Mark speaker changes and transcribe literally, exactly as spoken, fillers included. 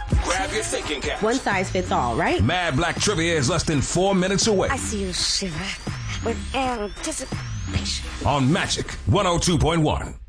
Speaker 1: Grab your thinking cap.
Speaker 2: One size fits all, right?
Speaker 3: Mad Black Trivia is less than four minutes away.
Speaker 4: I see you shiver with anticipation.
Speaker 3: On Magic one oh two point one.